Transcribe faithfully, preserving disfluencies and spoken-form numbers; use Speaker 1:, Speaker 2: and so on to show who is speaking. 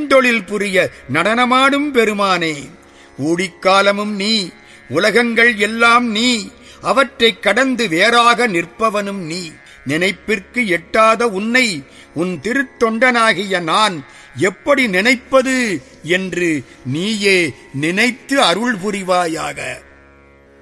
Speaker 1: செந்தொழில் புரிய நடனமாடும் பெருமானே, ஊழிக்காலமும் நீ, உலகங்கள் எல்லாம் நீ, அவற்றைக் கடந்து வேறாக நிற்பவனும் நீ. நினைப்பிற்கு எட்டாத உன்னை உன் திருத்தொண்டனாகிய நான் எப்படி நினைப்பது என்று நீயே நினைத்து அருள் புரிவாயாக.